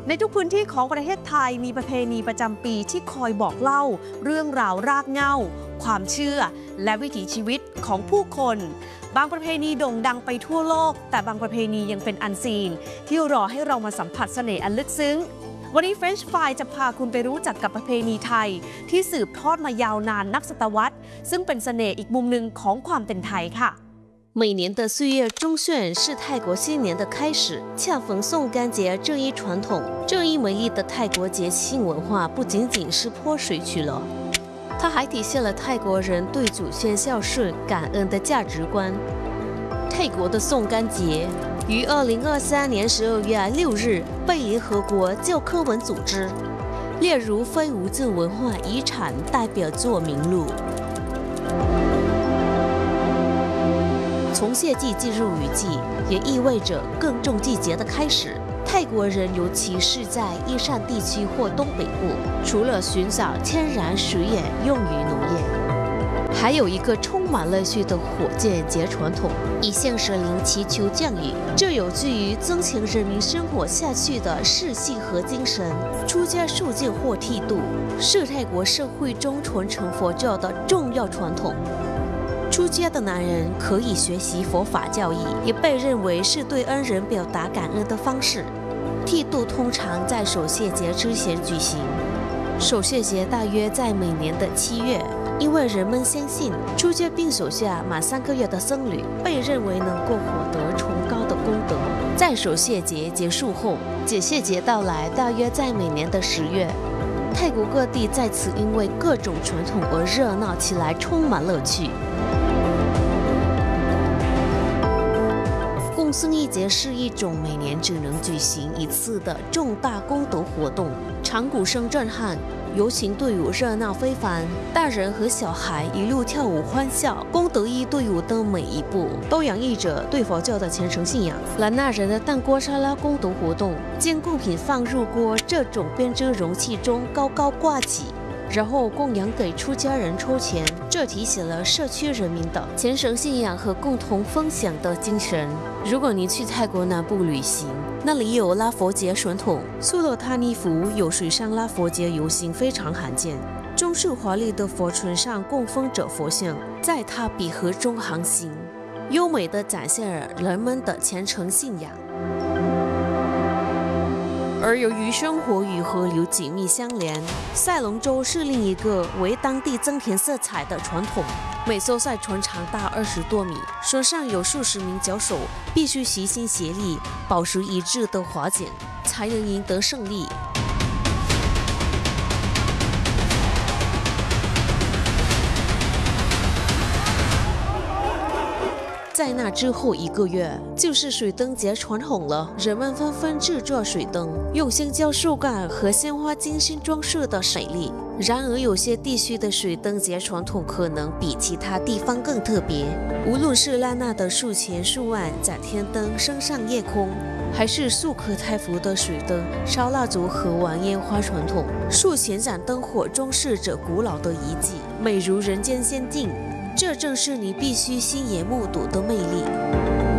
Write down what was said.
ในทุกพื้นที่ของประเทศไทยมีประเพณีประจำปีที่คอยบอกเล่าเรื่องราวรากเหง้าความเชื่อและวิถีชีวิตของผู้คนบางประเพณีโด่งดังไปทั่วโลกแต่บางประเพณียังเป็นอันซีนที่รอให้เรามาสัมผัสเสน่ห์อันลึกซึ้งวันนี้ French Fry จะพาคุณไปรู้จักกับประเพณีไทยที่สืบทอดมายาวนานนับศตวรรษซึ่งเป็นเสน่ห์อีกมุมหนึ่งของความเป็นไทยค่ะ每年的4月中旬是泰国新年的开始，恰逢送干节这一传统，这一美丽的泰国节庆文化不仅仅是泼水去了，它还体现了泰国人对祖先孝顺、感恩的价值观。泰国的送干节于2023年12月6日被联合国教科文组织列入非物质文化遗产代表作名录。从谢季进入雨季，也意味着耕种季节的开始。泰国人，尤其是在伊善地区或东北部，除了寻找天然水源用于农业，还有一个充满乐趣的火箭节传统，以向神灵祈求降雨。这有助于增强人民生活下去的士气和精神。出家受戒或剃度是泰国社会中传承佛教的重要传统。出家的男人可以学习佛法教义，也被认为是对恩人表达感恩的方式。剃度通常在守谢节之前举行，守谢节大约在每年的7月，因为人们相信出家并守下满3个月的僧侣，被认为能够获得崇高的功德。在守谢节结束后，解谢节到来，大约在每年的10月。泰国各地在此因为各种传统而热闹起来，充满乐趣。共僧一节是一种每年只能举行一次的重大功德活动，场鼓声震撼，游行队伍热闹非凡，大人和小孩一路跳舞欢笑。功德一队伍的每一步都洋溢着对佛教的虔诚信仰。兰纳人的蛋锅沙拉功德活动，将贡品放入锅这种编织容器中高高挂起，然后供养给出家人抽钱，这体现了社区人民的虔诚信仰和共同分享的精神。如果您去泰国南部旅行，那里有拉佛节传统，苏洛塔尼福有水上拉佛节游行非常罕见。装饰华丽的佛船上供奉着佛像，在它比河中航行，优美地展现了人们的虔诚信仰。而由于生活与河流紧密相连，赛龙舟是另一个为当地增添色彩的传统。每艘赛船长达20多米，船上有数十名脚手，必须齐心协力，保持一致的划桨，才能赢得胜利。在那之后1个月，就是水灯节传统了。人们纷纷制作水灯，用香蕉树干和鲜花精心装饰的水利。然而，有些地区的水灯节传统可能比其他地方更特别。无论是拉纳的数千数万展天灯升上夜空，还是素可泰服的水灯、烧蜡烛和玩烟花传统，数千盏灯火装饰着古老的遗迹，美如人间仙境。这正是你必须亲眼目睹的魅力。